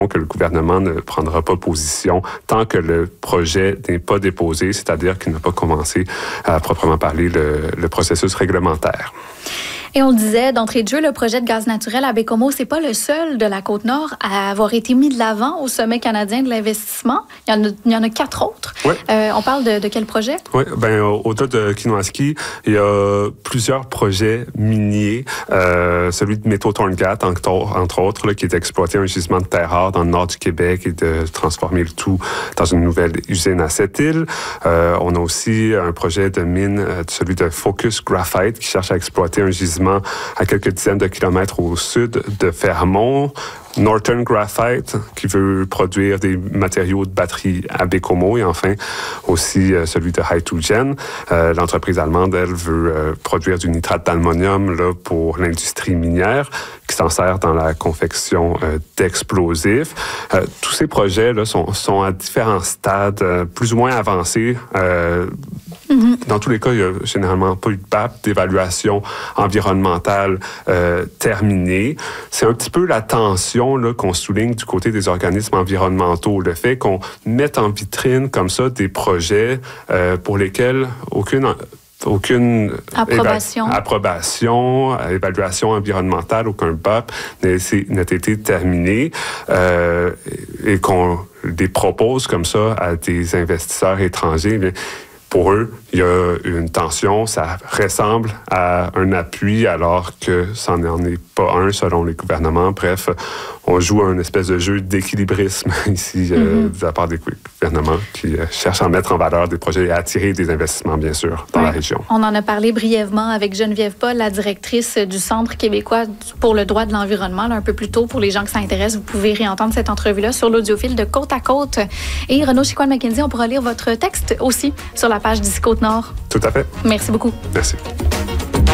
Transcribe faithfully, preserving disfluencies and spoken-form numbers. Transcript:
que le gouvernement ne prendra pas position tant que le projet n'est pas déposé, c'est-à-dire qu'il n'a pas commencé à proprement parler le, le processus réglementaire. Et on le disait, d'entrée de jeu, le projet de gaz naturel à Baie-Comeau, c'est pas le seul de la Côte-Nord à avoir été mis de l'avant au sommet canadien de l'investissement. Il y en a, il y en a quatre autres. Oui. Euh, on parle de, de quel projet? Oui, bien, au-delà de Kinoaski, il y a plusieurs projets miniers. Euh, celui de Métaux-Torngat, entre autres, là, qui est d'exploiter un gisement de terre rare dans le nord du Québec et de transformer le tout dans une nouvelle usine à cette île. Euh, on a aussi un projet de mine, celui de Focus Graphite, qui cherche à exploiter un gisement à quelques dizaines de kilomètres au sud de Fermont. Northern Graphite, qui veut produire des matériaux de batterie à Baie-Comeau, et enfin aussi euh, celui de Hydrogen. Euh, l'entreprise allemande, elle, veut euh, produire du nitrate d'ammonium là, pour l'industrie minière, qui s'en sert dans la confection euh, d'explosifs. Euh, tous ces projets là, sont, sont à différents stades, euh, plus ou moins avancés. Euh, Mm-hmm. Dans tous les cas, il n'y a généralement pas eu de B A P, d'évaluation environnementale euh, terminée. C'est un petit peu la tension là, qu'on souligne du côté des organismes environnementaux, le fait qu'on mette en vitrine comme ça des projets euh, pour lesquels aucune... aucune approbation. Éva- approbation, évaluation environnementale, aucun B A P n'a été terminé euh, et qu'on les propose comme ça à des investisseurs étrangers. Bien, pour eux, il y a une tension, ça ressemble à un appui alors que ça n'en est pas un selon les gouvernements. Bref, on joue un espèce de jeu d'équilibrisme ici mm-hmm. euh, de la part des gouvernements qui euh, cherchent à mettre en valeur des projets et à attirer des investissements, bien sûr, dans ouais. la région. On en a parlé brièvement avec Geneviève Paul, la directrice du Centre québécois pour le droit de l'environnement, là, un peu plus tôt. Pour les gens qui s'intéressent, vous pouvez réentendre cette entrevue-là sur l'audiophile de Côte à Côte. Et Renaud Chicoine-Mackenzie, on pourra lire votre texte aussi sur la page d'ici Côte-Nord. Tout à fait. Merci beaucoup. Merci.